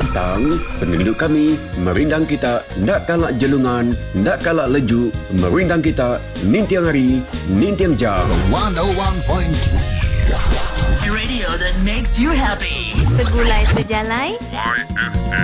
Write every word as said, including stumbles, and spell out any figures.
tentang penduduk kami, merindang kita, nak kalak jelungan, nak kalak lejuk, merindang kita, nintiang hari, nintiang jam. one oh one point three Radio that makes you happy. Segulai sejalai. Y F M.